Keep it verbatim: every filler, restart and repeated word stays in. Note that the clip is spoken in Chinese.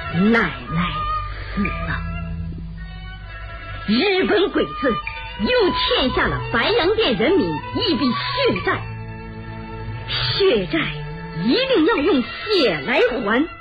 奶奶死了，日本鬼子又欠下了白洋淀人民一笔血债，血债一定要用血来还。